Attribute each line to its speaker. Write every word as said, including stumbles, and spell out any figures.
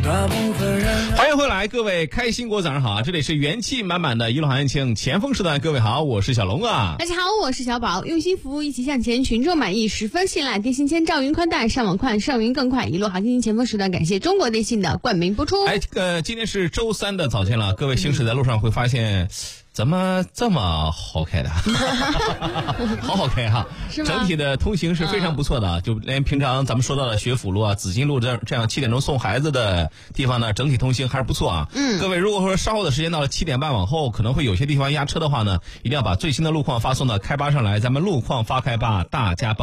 Speaker 1: 大部分人。
Speaker 2: 欢迎回来，各位开心果早上好，这里是元气满满的一路行情前锋时段，各位好，我是小龙啊。
Speaker 3: 大家好，我是小宝，用心服务，一起向前，群众满意，十分信赖，电信千兆云宽带，上网快，上云更快，一路行情前锋时段，感谢中国电信的冠名播出。
Speaker 2: 哎，这个今天是周三的早间了，各位行驶在路上会发现。怎么这么好开的？好好开哈！整体的通行是非常不错的，嗯、就连平常咱们说到的学府路啊、紫金路这这样七点钟送孩子的地方呢，整体通行还是不错啊。嗯，各位如果说稍后的时间到了七点半往后，可能会有些地方压车的话呢，一定要把最新的路况发送到开吧上来，咱们路况发开吧，大家帮。